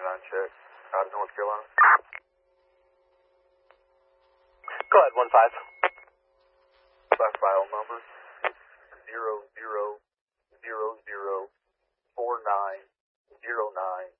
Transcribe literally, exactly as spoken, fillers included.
nine check out of North Carolina. Go ahead, one five. My file number zero zero zero zero four nine zero nine